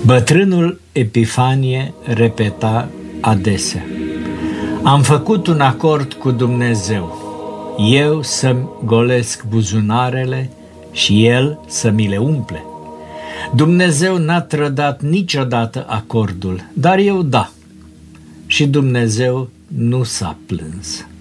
Bătrânul Epifanie repeta adesea: am făcut un acord cu Dumnezeu, eu să-mi golesc buzunarele și El să mi le umple. Dumnezeu n-a trădat niciodată acordul, dar eu da. Și Dumnezeu nu s-a plâns.